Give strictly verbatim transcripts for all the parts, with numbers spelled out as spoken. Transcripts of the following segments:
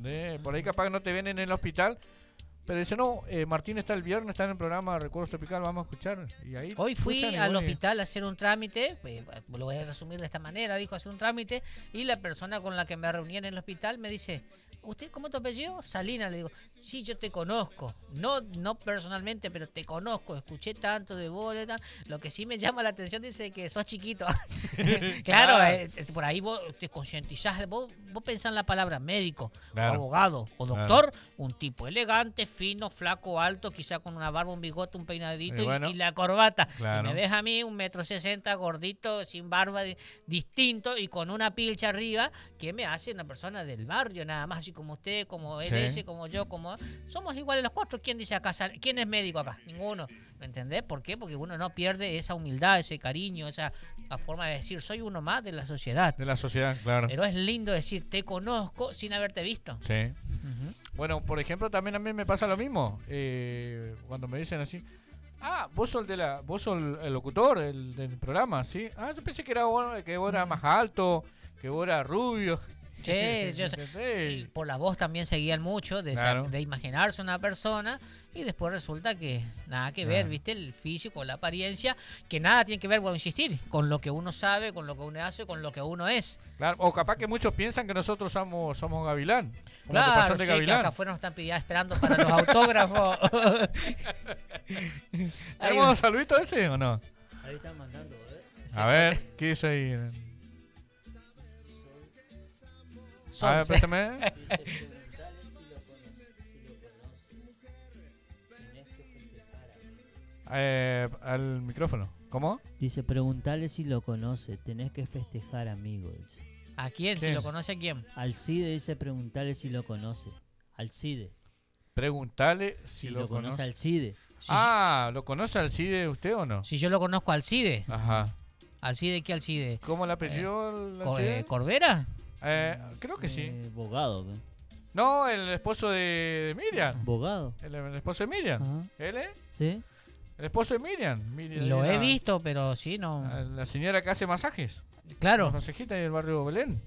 ¿entendés? Por ahí capaz que no te ven en el hospital, pero dice, no, eh, Martín está el viernes, está en el programa Recuerdos Tropical, vamos a escuchar. Y ahí Hoy fui escuchan y al bueno, hospital a hacer un trámite, eh, lo voy a resumir de esta manera, dijo hacer un trámite, y la persona con la que me reuní en el hospital me dice, ¿usted cómo te apellido? Salina, le digo, sí, yo te conozco, no no personalmente, pero te conozco, escuché tanto de vos, de tal. Lo que sí me llama la atención dice que sos chiquito. Claro, eh, por ahí vos te concientizás, vos, vos pensás en la palabra médico, Claro. o abogado, o doctor, claro. Un tipo elegante, fino, flaco, alto, quizá con una barba, un bigote, un peinadito Y y, bueno, y la corbata. claro. Y me ves a mí, un metro sesenta, gordito, sin barba, di- distinto y con una pilcha arriba, que me hace una persona del barrio, nada más, así como usted, como él Sí. ese, como yo, como... Somos iguales los cuatro. ¿Quién dice acá? sal- ¿Quién es médico acá? Ninguno. ¿Me entendés? ¿Por qué? Porque uno no pierde esa humildad, ese cariño, esa la forma de decir, soy uno más de la sociedad. De la sociedad, claro. Pero es lindo decir, te conozco sin haberte visto. Sí. Ujú. Bueno, por ejemplo, también a mí me pasa lo mismo. Eh, cuando me dicen así, ah, vos sos el de la, vos sos el, el locutor el del programa, ¿sí? Ah, yo pensé que era vos, que vos eras más alto, que vos eras rubio. Sí, yo sé. ¿Entendés? Y por la voz también seguían mucho de, Claro. esa- de imaginarse una persona y después resulta que nada que ver, Claro. ¿viste? El físico, la apariencia, que nada tiene que ver, vuelvo a insistir, con lo que uno sabe, con lo que uno hace, con lo que uno es. Claro, o capaz que muchos piensan que nosotros somos, somos Gavilán. Como te Claro, pasó sí, de que Gavilán. acá afuera nos están pidiendo, esperando para los autógrafos. Ahí, ¿Tenemos un saludito ese o no? Ahí están mandando, ¿eh? sí, A ver, ¿qué dice ahí? A ver, Sonce. préstame. Dice, preguntale si lo conoce, si lo conoce. Tenés que festejar, amigo. Eh, al micrófono. ¿Cómo? Dice, preguntale si lo conoce, tenés que festejar, amigo. Dice. ¿A quién? Si ¿Quién? lo conoce, ¿a quién? Alcide dice, preguntale si lo conoce. Alcide. Preguntale si, Si lo, lo conoce conoce. Alcide. Si, Ah, ¿lo conoce Alcide usted o no? si yo lo conozco, Alcide. Ajá. ¿Alcide qué Alcide? ¿Cómo le apellido el Co- Alcide? eh, ¿Corbera? Eh, creo que sí. Eh, Bogado. ¿qué? No, el esposo de, de Miriam. Bogado. El, el esposo de Miriam. Ajá. ¿Él es? ¿Sí? El esposo de Miriam. Miriam Lo la- he visto, pero sí, no. La, la señora que hace masajes. Claro, Masajita del barrio Belén.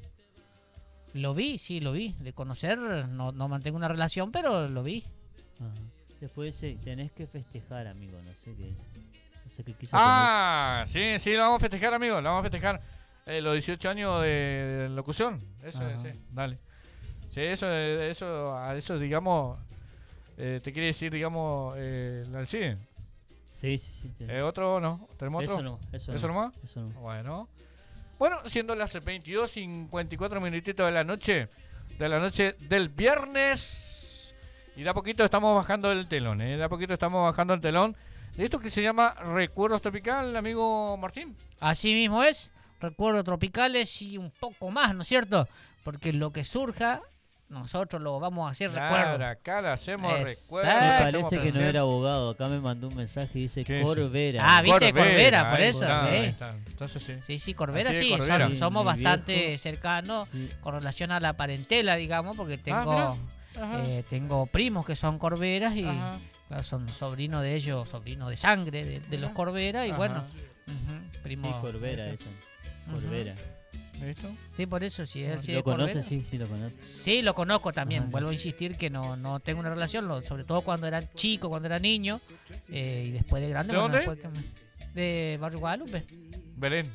lo vi, sí, lo vi. De conocer, no, no mantengo una relación, pero lo vi. Ajá. Después dice, tenés que festejar, amigo. No sé qué es. No sé qué quiso Ah, sí, sí, lo vamos a festejar, amigo. Lo vamos a festejar. Eh, los dieciocho años de, de locución. Eso, Ajá. sí, dale. Sí, eso, eso, a eso, digamos, eh, te quiere decir, digamos, eh, el Alcide. poner. Sí, sí, sí. tenés. Eh, ¿Otro o no? ¿Tenemos otro? Eso no. Eso, ¿Eso no. nomás? Eso no. Bueno. Bueno, siendo las veintidós cincuenta y cuatro minutitos de la noche, de la noche del viernes, y de a poquito estamos bajando el telón, ¿eh? De a poquito estamos bajando el telón de esto que se llama Recuerdos Tropical, amigo Martín. Así mismo es, recuerdos tropicales y un poco más, ¿no es cierto? Porque lo que surja, nosotros lo vamos a hacer Claro, recuerdo. acá le hacemos Exacto. recuerdos. Me Ah, le parece hacemos que no presente. era abogado. Acá me mandó un mensaje y dice ¿Qué dice? Corbera. Ah, ¿viste? Corbera, por ahí eso, está, sí. ahí está. Entonces sí. Sí, sí, Corbera Así de sí, Corbera. son- somos Mi bastante viejo. cercanos Sí. con relación a la parentela, digamos, porque tengo Ah, Ajá. eh, tengo primos que son Corberas y Ajá. claro, son sobrinos de ellos, sobrinos de sangre de, de los Corberas y Ajá. bueno, ujú, primo. Sí, Corbera, eso. Corbera. ¿Listo? Sí, por eso sí, él sí ¿Lo es conoce? Corbera. Sí, sí, lo conoce. Sí, lo conozco también. Ajá. Vuelvo a insistir que no, no tengo una relación, lo- sobre todo cuando era chico, cuando era niño, eh, y después de grande. ¿De bueno, dónde? después que me- de Barrio Guadalupe. Belén.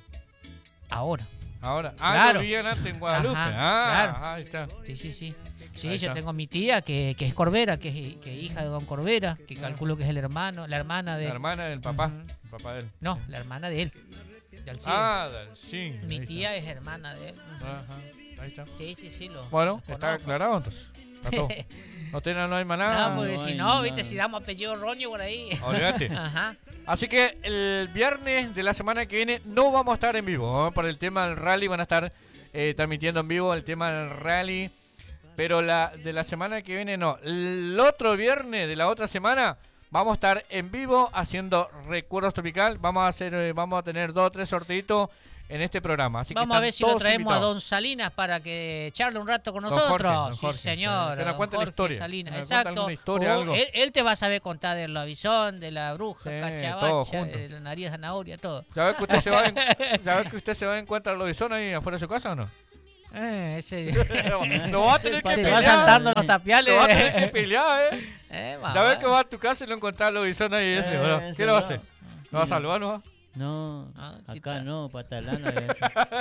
Ahora. Ahora. Ah, Claro. yo vivía antes en Guadalupe. Ajá, ah, claro. ahí está. Sí, sí, sí. Sí, Ahí yo está. tengo mi tía que, que es Corbera, que es, que es hija de Don Corbera, que Ah. calculo que es el hermano, la hermana de... La hermana del papá. Ujú. El papá de él. No, la hermana de él. De Alcide. Ah, del- sí. Mi ahí tía es hermana de él. Ujú. está. Ajá, ahí está. Sí, sí, sí. Lo, Bueno, lo está conozco. aclarado entonces. Está todo. No, tiene, no hay más nada. No, porque no si hay no, nada. viste, si damos apellido Roño por ahí. Olvídate. Ajá. Así que el viernes de la semana que viene no vamos a estar en vivo. ¿eh? Por el tema del rally van a estar eh, transmitiendo en vivo el tema del rally. Pero la de la semana que viene no. El otro viernes de la otra semana vamos a estar en vivo haciendo Recuerdos Tropical. Vamos a hacer, eh, vamos a tener dos o tres sorteitos en este programa. Así que Vamos a están ver si lo todos traemos a invitados. Don Salinas para que charle un rato con Don Jorge, nosotros. don sí, Jorge, señor. sí. Que nos don cuente la Jorge historia, Salinas, que nos cuente exacto. alguna historia, O algo. Él, él te va a saber contar del lobizón, de la bruja, Sí, cachabacha, todo junto. de la nariz de zanahoria, todo. ¿Ya ves que usted se va en, ya ves que usted se va a encontrar los bisón ahí afuera de su casa o no? Eh, ese... No vas a tener que Se pelear. va saltando los tapiales. No vas a tener que pelear, ¿eh? Eh, Ya ves mamá. que vas a tu casa y no encontrás los bisones ahí ese, Eh, bro. eso ¿Qué lo va a no. hacer? ¿No va a salvar, no va? No, Ah, sí acá está. no, patalana. eso.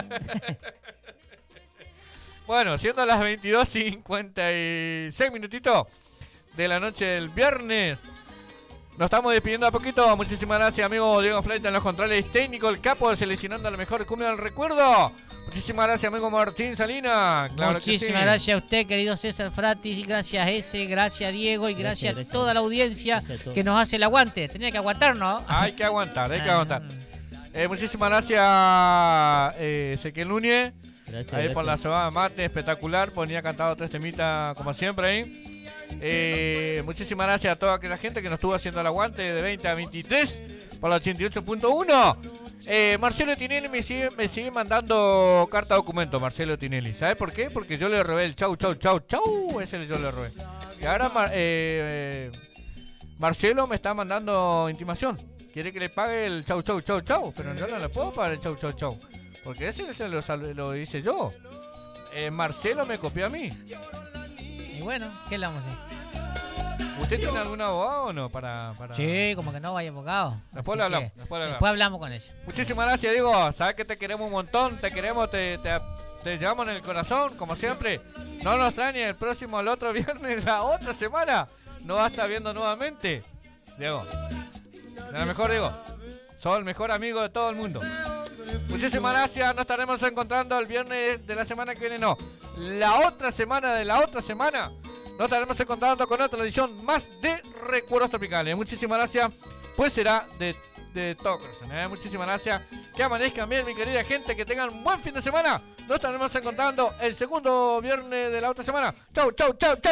Bueno, siendo las veintidós cincuenta y seis minutitos de la noche del viernes, nos estamos despidiendo a poquito. Muchísimas gracias, amigo Diego Fleita en los controles técnicos, el capo de seleccionando la mejor cumbia del recuerdo. Muchísimas gracias, amigo Martín Salina. Claro que Muchísimas sí. gracias a usted, querido César Fratis, gracias ese, gracias Diego y gracias, Gracias, gracias. a toda la audiencia Gracias a todos. que nos hace el aguante. Tenía que aguantarnos. Hay que aguantar, hay que Ah, aguantar. Eh, muchísimas gracias, eh, Ezequiel Núñez. Gracias, Ahí por la gracias. cebada mate, espectacular. Ponía cantado tres temitas como siempre ahí. Eh, muchísimas gracias a toda aquella gente que nos estuvo haciendo el aguante de veinte a veintitrés por la ochenta y ocho punto uno. Eh, Marcelo Tinelli me sigue, me sigue mandando carta documento, Marcelo Tinelli. ¿Sabe por qué? Porque yo le robé el chau, chau, chau, chau. Ese yo le robé. Y ahora Mar- eh, Marcelo me está mandando intimación. Quiere que le pague el chau, chau, chau, chau. Pero yo no le puedo pagar el chau, chau, chau. Porque ese se lo, sal- lo hice yo. Eh, Marcelo me copió a mí. Y bueno, ¿qué le vamos a hacer? ¿Usted tiene algún abogado o no? Para, para... Sí, como que no vaya abogado. Después Así le hablamos, que después le hablamos. después hablamos con ella. Muchísimas gracias, Diego. Sabes que te queremos un montón. Te queremos, te, te, te llevamos en el corazón, como siempre. No nos extrañes el próximo, el otro viernes, la otra semana. Nos va a estar viendo nuevamente. Diego. De la mejor, Diego. Sos el mejor amigo de todo el mundo. Muchísimas gracias. Nos estaremos encontrando el viernes de la semana que viene. No, la otra semana de la otra semana. Nos estaremos encontrando con otra edición más de Recuerdos Tropicales. Muchísimas gracias. Pues será de, de todo corazón, ¿eh? Muchísimas gracias. Que amanezcan bien, mi querida gente. Que tengan un buen fin de semana. Nos estaremos encontrando el segundo viernes de la otra semana. Chau, chau, chau, chau.